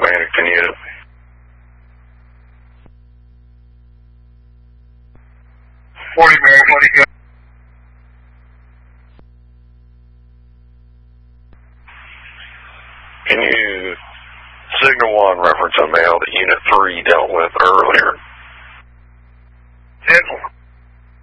Ranington unit. 40 Mary, what do you got? Can you signal 1 reference a mail that Unit 3 dealt with earlier? 10.